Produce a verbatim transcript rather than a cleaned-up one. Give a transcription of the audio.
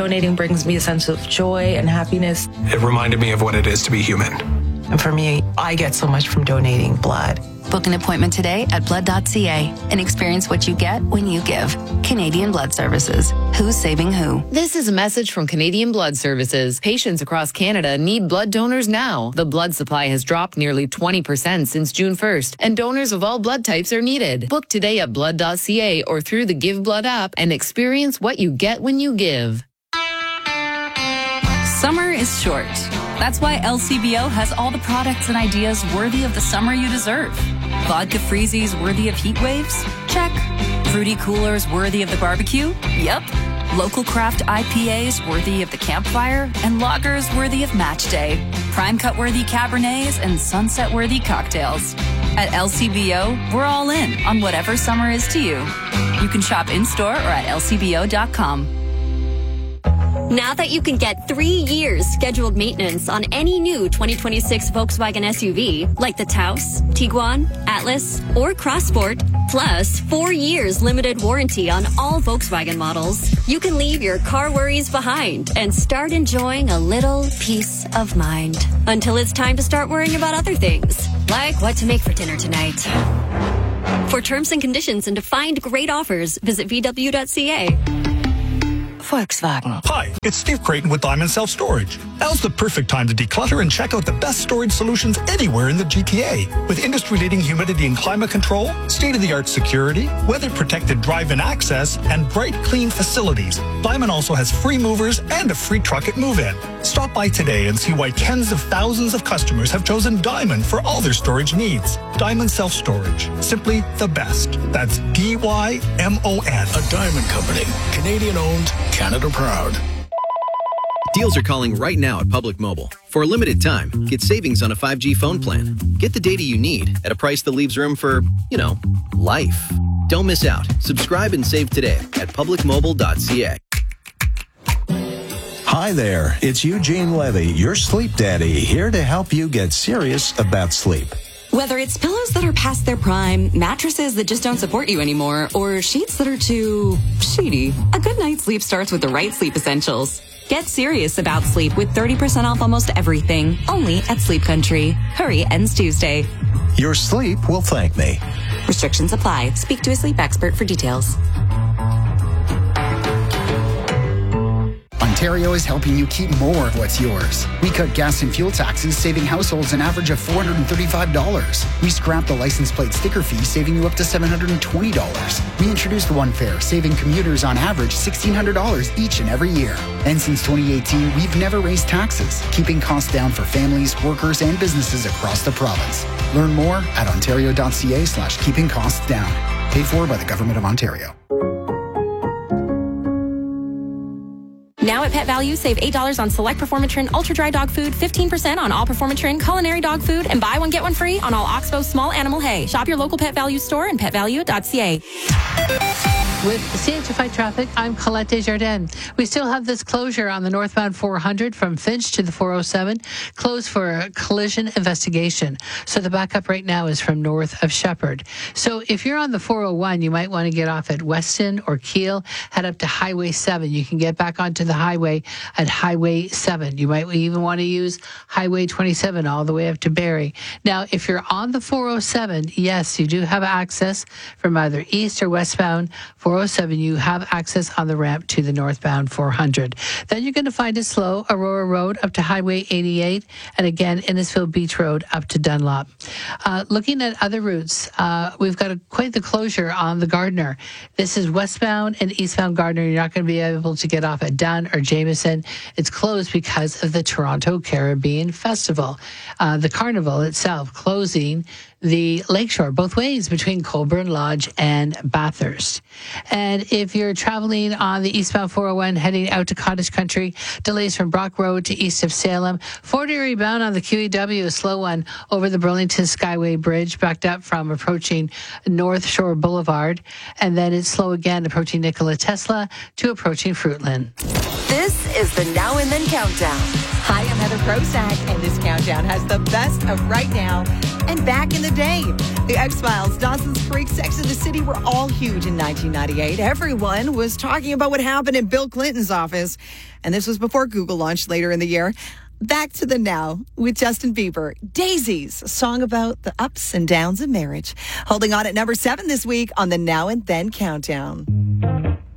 donating brings me a sense of joy and happiness. It reminded me of what it is to be human. And for me, I get so much from donating blood. Book an appointment today at blood dot c a and experience what you get when you give. Canadian Blood Services. Who's saving who? This is a message from Canadian Blood Services. Patients across Canada need blood donors now. The blood supply has dropped nearly twenty percent since June first, and donors of all blood types are needed. Book today at blood dot c a or through the Give Blood app and experience what you get when you give. Summer is short. That's why L C B O has all the products and ideas worthy of the summer you deserve. Vodka freezies worthy of heat waves? Check. Fruity coolers worthy of the barbecue? Yep. Local craft I P As worthy of the campfire? And lagers worthy of match day. Prime cut worthy Cabernets and sunset worthy cocktails. At L C B O, we're all in on whatever summer is to you. You can shop in-store or at L C B O dot com. Now that you can get three years scheduled maintenance on any new twenty twenty-six Volkswagen S U V, like the Taos, Tiguan, Atlas, or Crossport, plus four years limited warranty on all Volkswagen models, you can leave your car worries behind and start enjoying a little peace of mind. Until it's time to start worrying about other things, like what to make for dinner tonight. For terms and conditions and to find great offers, visit v w dot c a. Volkswagen. Hi, it's Steve Creighton with Diamond Self Storage. Now's the perfect time to declutter and check out the best storage solutions anywhere in the G T A. With industry-leading humidity and climate control, state-of-the-art security, weather-protected drive-in access, and bright, clean facilities, Diamond also has free movers and a free truck at move-in. Stop by today and see why tens of thousands of customers have chosen Diamond for all their storage needs. Diamond Self Storage. Simply the best. That's D Y M O N. A Diamond Company. Canadian-owned, Canada proud. Deals are calling right now at Public Mobile. For a limited time, get savings on a five G phone plan. Get the data you need at a price that leaves room for, you know, life. Don't miss out. Subscribe and save today at public mobile dot c a. Hi there, it's Eugene Levy, your sleep daddy, here to help you get serious about sleep. Whether it's pillows that are past their prime, mattresses that just don't support you anymore, or sheets that are too sheety, a good night's sleep starts with the right sleep essentials. Get serious about sleep with thirty percent off almost everything, only at Sleep Country. Hurry, ends Tuesday. Your sleep will thank me. Restrictions apply. Speak to a sleep expert for details. Ontario is helping you keep more of what's yours. We cut gas and fuel taxes, saving households an average of four hundred thirty-five dollars. We scrapped the license plate sticker fee, saving you up to seven hundred twenty dollars. We introduced One Fare, saving commuters on average one thousand six hundred dollars each and every year. And since twenty eighteen, we've never raised taxes, keeping costs down for families, workers, and businesses across the province. Learn more at ontario dot c a slash keeping costs down. Paid for by the Government of Ontario. Now at Pet Value, save eight dollars on select Performatrin Ultra Dry Dog Food, fifteen percent on all Performatrin Culinary Dog Food, and buy one, get one free on all Oxbow Small Animal Hay. Shop your local Pet Value store and pet value dot c a. With C H F I Traffic, I'm Colette Desjardins. We still have this closure on the northbound four hundred from Finch to the four oh seven, closed for a collision investigation. So the backup right now is from north of Shepherd. So if you're on the four oh one, you might want to get off at Weston or Kiel, head up to Highway seven. You can get back onto the highway at Highway seven. You might even want to use Highway twenty-seven all the way up to Barrie. Now, if you're on the four oh seven, yes, you do have access from either east or westbound four oh seven. You have access on the ramp to the northbound four hundred. Then you're going to find it slow, Aurora Road up to Highway eighty-eight, and again, Innisfil Beach Road up to Dunlop. Uh, looking at other routes, uh, we've got a, quite the closure on the Gardiner. This is westbound and eastbound Gardiner. You're not going to be able to get off at Dunn or Jameson. It's closed because of the Toronto Caribbean Festival. Uh, the carnival itself closing the lakeshore both ways between Colborne Lodge and Bathurst. And if you're traveling on the eastbound four oh one heading out to Cottage Country, delays from Brock Road to east of Salem. Fort Erie bound on the Q E W, a slow one over the Burlington Skyway Bridge, backed up from approaching North Shore Boulevard. And then it's slow again approaching Nikola Tesla to approaching Fruitland. This is the Now and Then Countdown. Hi, I'm Heather Prozac, and this countdown has the best of right now and back in the day. The X-Files, Dawson's Creek, Sex and the City were all huge in nineteen ninety-eight. Everyone was talking about what happened in Bill Clinton's office, and this was before Google launched later in the year. Back to the now with Justin Bieber. Daisies, a song about the ups and downs of marriage. Holding on at number seven this week on the Now and Then Countdown.